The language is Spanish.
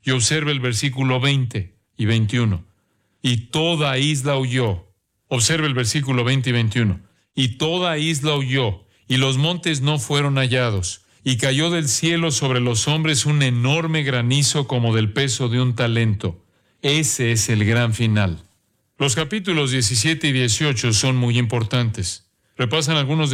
Y observe el versículo 20 y 21. Y toda isla huyó. Observe el versículo 20 y 21. Y toda isla huyó, y los montes no fueron hallados. Y cayó del cielo sobre los hombres un enorme granizo como del peso de un talento. Ese es el gran final. Los capítulos 17 y 18 son muy importantes. Repasan algunos